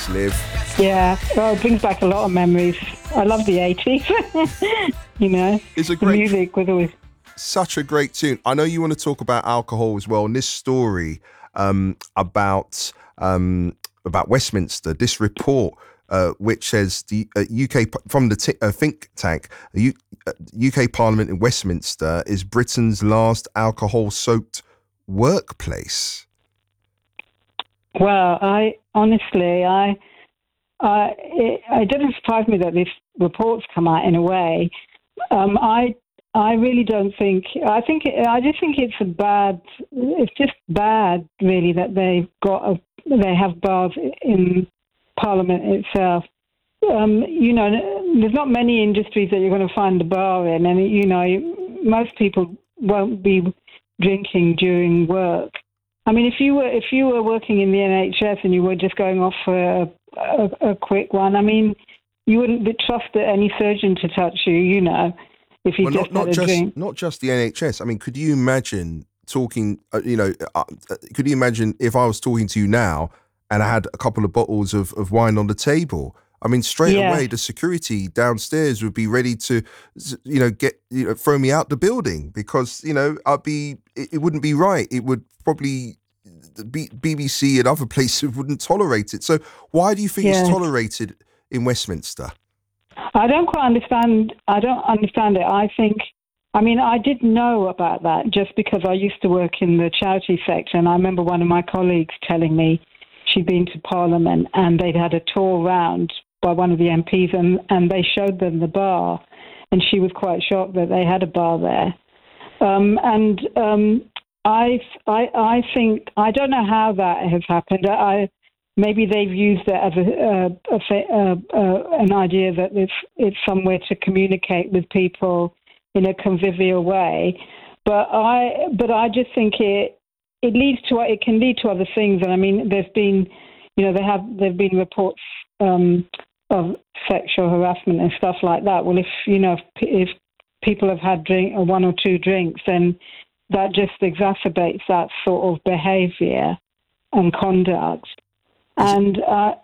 80s, Liv. Yeah, well, it brings back a lot of memories. I love the 80s. It's a the great, music was always... such a great tune. I know you want to talk about alcohol as well. And this story about Westminster, this report which says the UK from the think tank, UK Parliament in Westminster is Britain's last alcohol-soaked workplace. Well, it doesn't surprise me that these reports come out in a way. I really don't think. I just think it's just bad, really, that they have bars in Parliament itself. There's not many industries that you're going to find a bar in, and most people won't be drinking during work. I mean, if you were working in the NHS and you were just going off for a quick one, I mean, you wouldn't trust any surgeon to touch you, if you had a drink. Not just the NHS. I mean, could you imagine talking? Could you imagine if I was talking to you now and I had a couple of bottles of wine on the table? I mean, straight away, the security downstairs would be ready to, throw me out the building because, it wouldn't be right. It would probably, BBC and other places wouldn't tolerate it. So why do you think it's tolerated in Westminster? I don't quite understand. I don't understand it. I did know about that just because I used to work in the charity sector. And I remember one of my colleagues telling me she'd been to Parliament and they'd had a tour round by one of the MPs and they showed them the bar. And she was quite shocked that they had a bar there. I think, I don't know how that has happened. Maybe they've used it as an idea that it's somewhere to communicate with people in a convivial way. But I just think it can lead to other things. And I mean, there's been, there've been reports of sexual harassment and stuff like that. Well, if people have had one or two drinks, then that just exacerbates that sort of behaviour and conduct. And